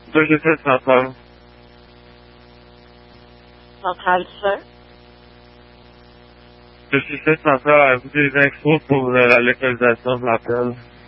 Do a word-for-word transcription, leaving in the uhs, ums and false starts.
Là, j'ai fait central. Centrale Feu. Je suis fait central à écouter les infos pour euh, la localisation de l'appel.